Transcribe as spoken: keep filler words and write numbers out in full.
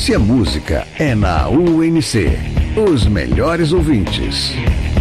Se a música é na U N C, os melhores ouvintes.